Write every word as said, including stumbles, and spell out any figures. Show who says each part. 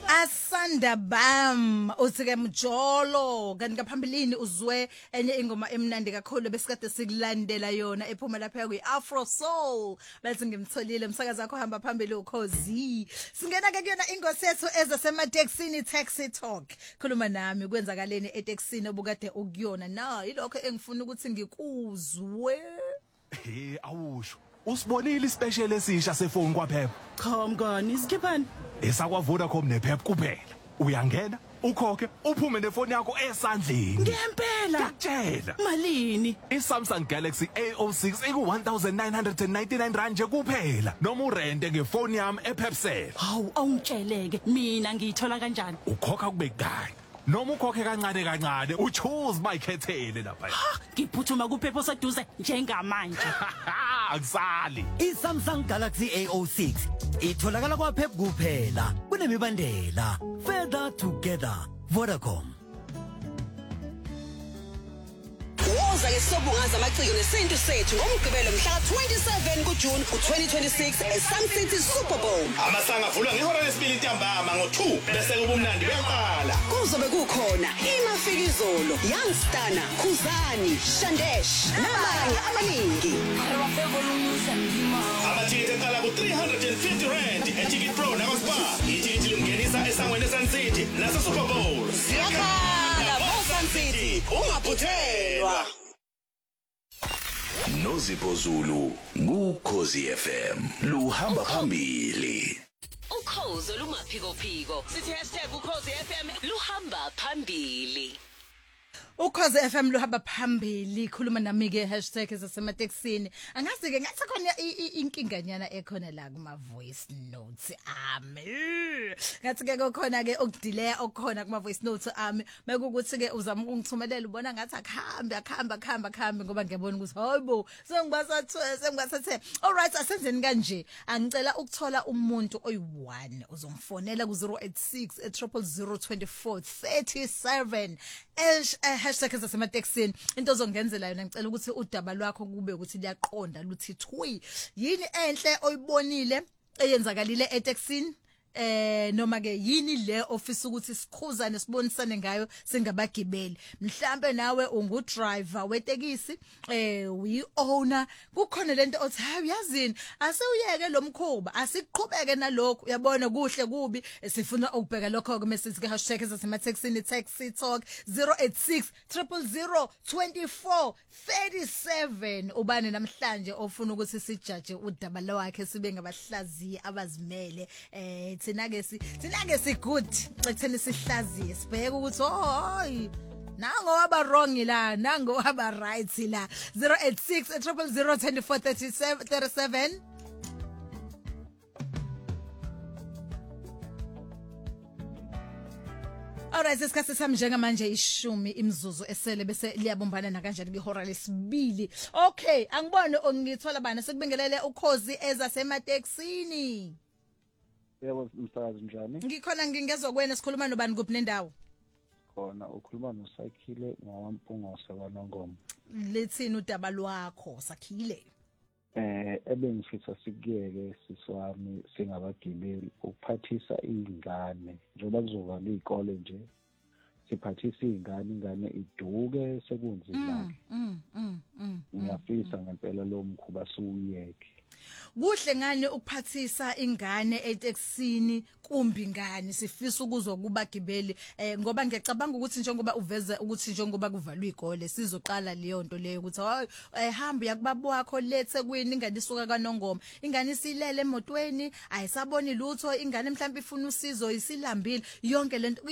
Speaker 1: Asanda bam uthike mjolo kanti ngaphambilini uzwe enye ingoma emnandi kakhulu besikade sikulandela yona ephuma lapha kwi Afro Soul bathi ngimtholile umsakazi wakho hamba phambili ukhozi singena ke kuyona ingosi yethu ezasemaTexini Taxi Talk khuluma nami kwenzakaleni eTexini obukade ukuyona na yilokho engifuna ukuthi ngikuzwe
Speaker 2: eh awusho usibonile ispecial esisha sefoni kwaphepha
Speaker 3: cha mngani isikhiphani
Speaker 2: esakwa Vodacom nephep kuphela uyangena ukhokhe uphume nefoni yakho esandleni
Speaker 3: ngempela
Speaker 2: ngakutshela
Speaker 3: malini
Speaker 2: iSamsung Galaxy A zero six iku one thousand nine hundred ninety-nine rand nje kuphela noma urente ngefoni yami ePepsel
Speaker 3: hawu awungitsheleke mina ngiyithola kanjani
Speaker 2: ukhokha kube kanye noma ukhokhe kancane kancane uchoose mayikhethele lapha
Speaker 3: ngiphuthuma kuphepho seduze njengamanje
Speaker 2: akusali
Speaker 4: iSamsung Galaxy A zero six itholakala kwaPep kuphela kunemibandela further together Vodacom
Speaker 5: Woza ke sobungaza amaciko nesintu sethu ngomgqibelo mhla twenty-seven kuJune ku-twenty twenty-six eSun City Super Bowl.
Speaker 6: Amasanga avulwa ngehora lesibili ntambama ngo-two bese kubumnandi bempala.
Speaker 5: Kuzobe kukhona iMafikizolo, Youngstana, Khuzani, Shandesh nabanye abaningi.
Speaker 6: Amathikithi eqala ku-three hundred fifty rand eTicket Pro nakoSpar. Ithikithi lingenisa esangweni eSun City nase-Super Bowl.
Speaker 5: Siyakhala eSun City ungaphuthelwa.
Speaker 7: Nozipho Zulu kuKhosi F M luhamba phambili
Speaker 8: ukhozi lumaphiko phiko sithi hashtag ukhozi F M luhamba phambili
Speaker 1: Ukhozi F M luhamba phambili khuluma nami ke hashtag ezasemaTexini angazi ke ngathi khona inkinganyana ekhona la kuma voice notes ami ngathi ke khona ke okudelay okukhona kuma voice notes ami mekukuthi ke uzama ukungithumelela ubona ngathi akhambe akhamba akhamba akhamba ngoba ngiyabona ukuthi hayibo sengibasathe sengibasathe alright asenzeni kanje angicela ukuthola umuntu oyi-one uzongifonela ku zero eight six zero zero two four three seven hashtag ezasemaTexini into ozongenzela yona ngicela ukuthi udaba lwakho kube ukuthi liyaqonda luthi thwi yini enhle oyibonile eyenzakalile eTexini eh noma ke yini le office ukuthi sikhuzane sibonisane ngayo singabagibeli mhlambe nawe ungu driver wetekisi eh uyi owner kukhona lento othi hayi yazini asewuyeke lo mkhuba asiqhubeke nalokho uyabona kuhle kubi sifuna ukubheka lokho ke message ke hashtag ezasemaTexini Taxi Talk zero eight six zero zero two four three seven ubani namhlanje ofuna ukuthi sijaje udaba lwakhe sibe ngabahlaziyi abazimele eh thina ke si thina ke si good ekutheni sihlaziye sibheke ukuthi hoyi nango waba wrong la nango waba right la zero eight six zero zero two four three seven Alright sesikhathi sami njengamanje ishumi imzuzu esele bese liyabumbana na kanjani ngihora lesibili okay angibone ongithola bana sekubingelele ukhozi ezasemaTexini
Speaker 9: Yebo msakazi njani?
Speaker 1: Ngikhona ngingezwe kwena sikhuluma nobani kuphi nendawo?
Speaker 9: Khona ukhuluma noSakhile ngwampungose kwaNongoma.
Speaker 1: Lethini udaba lwakho Sakhile?
Speaker 9: Eh ebengifisa sikuyeke siswami singabagibeli ukuphathisa izingane njengoba kuzovala izikole nje siphathisa izingane ingane iduke sekunzima.
Speaker 1: Mm mm.
Speaker 9: Ngiyafisa ngempela lo mkhuba suuyeke.
Speaker 1: Kuhle ngane ukuphathisa ingane eTexini kumbi ingane sifisa ukuzwa kubagibeli eh ngoba ngiyacabanga ukuthi njengoba uveze ukuthi njengoba kuvalwa izikole sizoqala leyo nto leyo ukuthi hayi ehamba yakubabo wakho lethe kwini ingane isuka kaNongoma ingane isilele emotweni ayisaboni lutho ingane mhlawumbe ifuna usizo isilambile yonke lento